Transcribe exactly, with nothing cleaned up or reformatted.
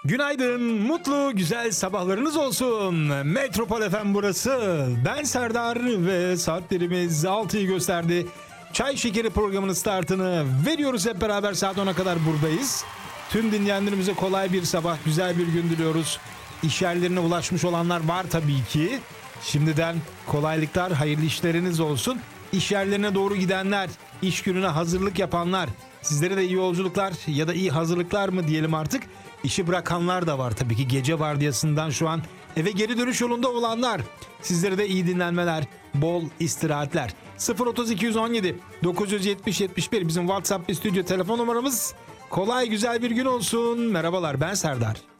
Günaydın, mutlu, güzel sabahlarınız olsun. Metropol F M burası. Ben Serdar ve saatlerimiz altıyı gösterdi. Çay Şekeri programının startını veriyoruz hep beraber, saat ona kadar buradayız. Tüm dinleyenlerimize kolay bir sabah, güzel bir gün diliyoruz. İş yerlerine ulaşmış olanlar var tabii ki. Şimdiden kolaylıklar, hayırlı işleriniz olsun. İş yerlerine doğru gidenler, iş gününe hazırlık yapanlar, sizlere de iyi yolculuklar ya da iyi hazırlıklar mı diyelim artık. İşi bırakanlar da var tabii ki, gece vardiyasından şu an eve geri dönüş yolunda olanlar. Sizlere de iyi dinlenmeler, bol istirahatler. sıfır otuz iki yüz on yedi dokuz yetmiş yetmiş bir bizim WhatsApp ve stüdyo telefon numaramız. Kolay güzel bir gün olsun. Merhabalar, ben Serdar.